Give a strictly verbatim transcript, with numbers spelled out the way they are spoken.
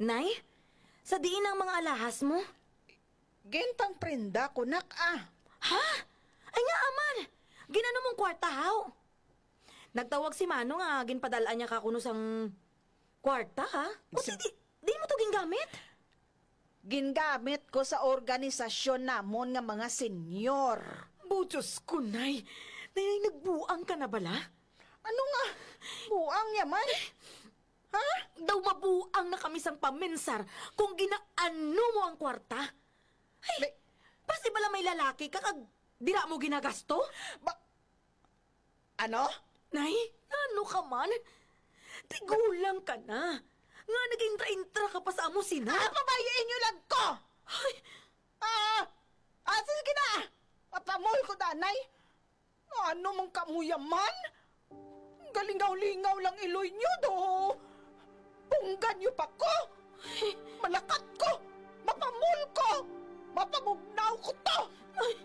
Nay, sa diin ang mga alahas mo? Gintang prenda ko, nak ah. Ha? Ay nga, aman! Ginano mong kwarta, haw? Nagtawag si Mano nga, ginpadalaan niya ka kuno sang kwarta, ha? O di, di, di mo to gingamit? Gingamit ko sa organisasyon namon nga mga senyor. Butsos ko, Nay. Nay, nagbuang ka na bala? Ano nga? Buang yaman? Ha? Daw mabuang na kami sang paminsar kung ginaano mo ang kwarta. Ay, May- pasti bala may lalaki ka kag dira mo ginagasto? Ba- ano? Nay, ano ka man? Tigulang ka na. Nga nag-intra-intra ka pa sa amo sina. Ah, pabayain nyo lang ko! Ay, Ah! Ah, sige na! Papamol ko, danay! Ano mong kamuyaman? Galingaw-lingaw lang iloy nyo, do! Punggan nyo pa ko! Malakat ko! Mapamol ko! Mapamugnaw ko to! ay,